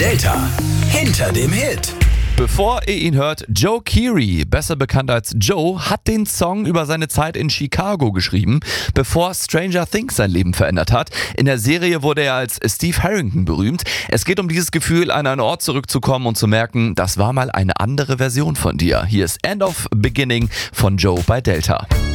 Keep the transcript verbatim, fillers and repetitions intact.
Delta hinter dem Hit. Bevor ihr ihn hört, Joe Keery, besser bekannt als Joe, hat den Song über seine Zeit in Chicago geschrieben, bevor Stranger Things sein Leben verändert hat. In der Serie wurde er als Steve Harrington berühmt. Es geht um dieses Gefühl, an einen Ort zurückzukommen und zu merken, das war mal eine andere Version von dir. Hier ist End of Beginning von Joe bei Delta.